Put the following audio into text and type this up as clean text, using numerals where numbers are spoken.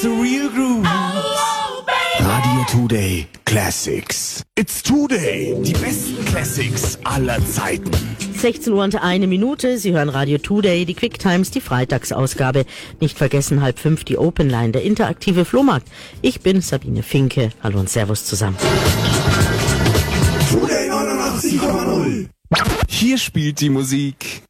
the real groove. Radio Today Classics. It's Today. Die besten Classics aller Zeiten. 16 Uhr und 1 Minute. Sie hören Radio Today, die Quick Times, die Freitagsausgabe. Nicht vergessen, 4:30 die Open Line, der interaktive Flohmarkt. Ich bin Sabine Finke. Hallo und Servus zusammen. Today 89,0. Hier spielt die Musik